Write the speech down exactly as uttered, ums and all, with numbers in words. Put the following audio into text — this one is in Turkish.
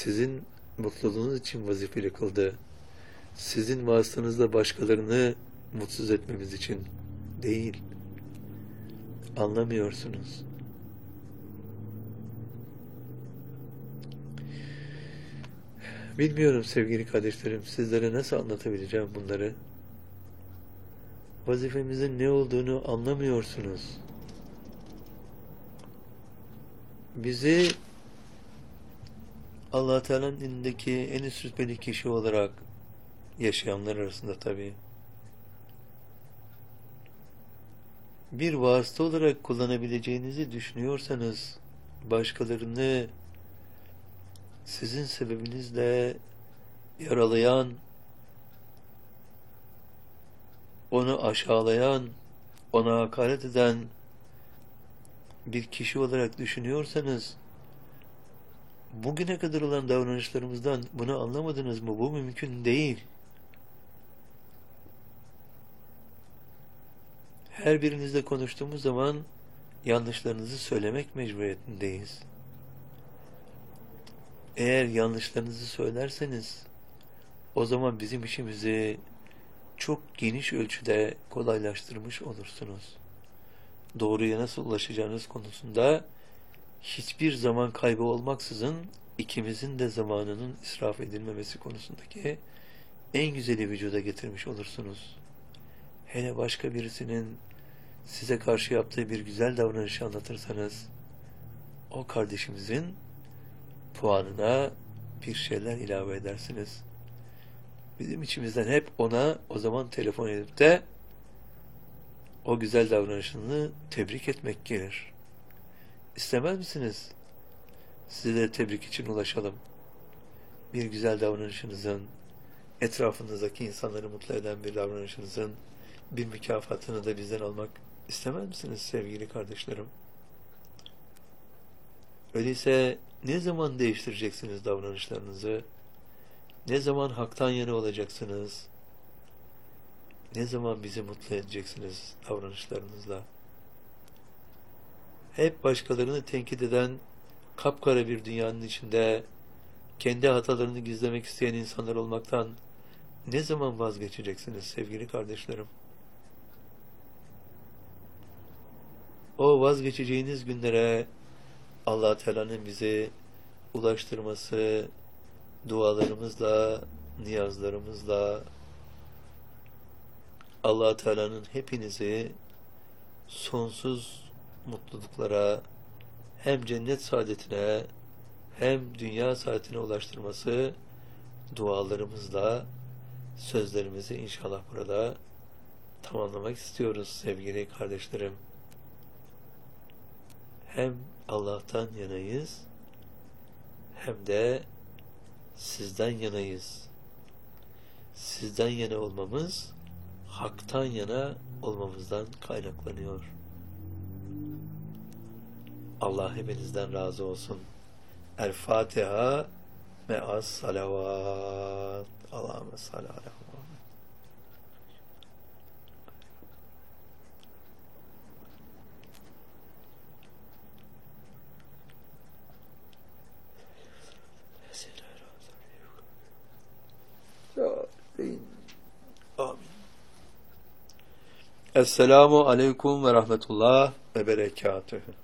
sizin mutluluğunuz için vazifeli kıldı. Sizin vasıtanızla başkalarını mutsuz etmemiz için değil. Anlamıyorsunuz. Bilmiyorum sevgili kardeşlerim, sizlere nasıl anlatabileceğim bunları. Vazifemizin ne olduğunu anlamıyorsunuz. Bizi Allah Teala'nın indindeki en üst rütbeli kişi olarak yaşayanlar arasında tabii bir vasıta olarak kullanabileceğinizi düşünüyorsanız, başkalarını sizin sebebinizle yaralayan, onu aşağılayan, ona hakaret eden bir kişi olarak düşünüyorsanız, bugüne kadar olan davranışlarımızdan bunu anlamadınız mı? Bu mümkün değil. Her birinizle konuştuğumuz zaman yanlışlarınızı söylemek mecburiyetindeyiz. Eğer yanlışlarınızı söylerseniz, o zaman bizim işimizi çok geniş ölçüde kolaylaştırmış olursunuz. Doğruya nasıl ulaşacağınız konusunda hiçbir zaman kaybı olmaksızın ikimizin de zamanının israf edilmemesi konusundaki en güzeli vücuda getirmiş olursunuz. Hele başka birisinin size karşı yaptığı bir güzel davranışı anlatırsanız, o kardeşimizin puanına bir şeyler ilave edersiniz. Bizim içimizden hep ona o zaman telefon edip de o güzel davranışını tebrik etmek gelir. İstemez misiniz? Size de tebrik için ulaşalım. Bir güzel davranışınızın, etrafınızdaki insanları mutlu eden bir davranışınızın bir mükafatını da bizden almak istemez misiniz sevgili kardeşlerim? Öyleyse ne zaman değiştireceksiniz davranışlarınızı? Ne zaman haktan yana olacaksınız? Ne zaman bizi mutlu edeceksiniz davranışlarınızla? Hep başkalarını tenkit eden kapkara bir dünyanın içinde kendi hatalarını gizlemek isteyen insanlar olmaktan ne zaman vazgeçeceksiniz sevgili kardeşlerim? O vazgeçeceğiniz günlere Allah Teala'nın bizi ulaştırması, dualarımızla, niyazlarımızla, Allah Teala'nın hepinizi sonsuz mutluluklara, hem cennet saadetine, hem dünya saadetine ulaştırması dualarımızla sözlerimizi inşallah burada tamamlamak istiyoruz sevgili kardeşlerim. Hem Allah'tan yanayız, hem de sizden yanayız. Sizden yana olmamız, haktan yana olmamızdan kaynaklanıyor. Allah hepinizden razı olsun. El Fatiha me'as salavat. Allahümme salli ala Muhammed. Amin. Esselamu aleyküm ve rahmetullah ve berekatühü.